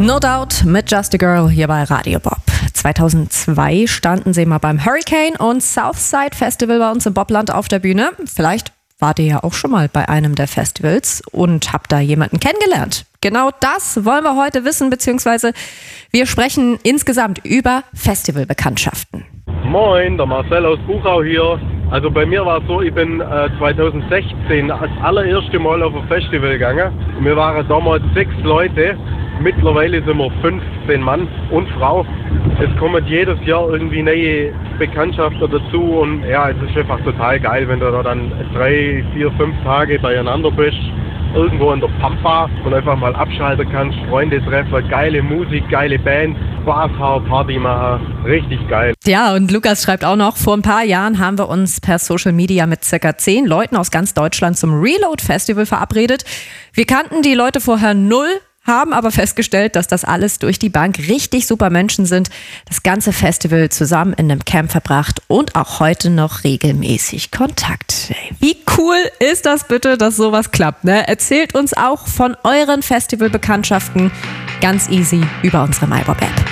No Doubt mit Just a Girl hier bei Radio Bob. 2002 standen sie mal beim Hurricane und Southside Festival bei uns im Bobland auf der Bühne. Vielleicht wart ihr ja auch schon mal bei einem der Festivals und habt da jemanden kennengelernt. Genau das wollen wir heute wissen, beziehungsweise wir sprechen insgesamt über Festivalbekanntschaften. Moin, der Marcel aus Buchau hier. Also bei mir war es so, ich bin 2016 das allererste Mal auf ein Festival gegangen. Wir waren damals 6 Leute. Mittlerweile sind wir 15 Mann und Frau. Es kommen jedes Jahr irgendwie neue Bekanntschaften dazu und ja, es ist einfach total geil, wenn du da dann 3, 4, 5 Tage beieinander bist, irgendwo in der Pampa und einfach mal abschalten kannst, Freunde treffen, geile Musik, geile Band, Spaß haben, Party machen, richtig geil. Ja, und Lukas schreibt auch noch, vor ein paar Jahren haben wir uns per Social Media mit ca. 10 Leuten aus ganz Deutschland zum Reload Festival verabredet. Wir kannten die Leute vorher null, haben aber festgestellt, dass das alles durch die Bank richtig super Menschen sind. Das ganze Festival zusammen in einem Camp verbracht und auch heute noch regelmäßig Kontakt. Wie cool ist das bitte, dass sowas klappt, ne? Erzählt uns auch von euren Festivalbekanntschaften ganz easy über unsere MyBob-App.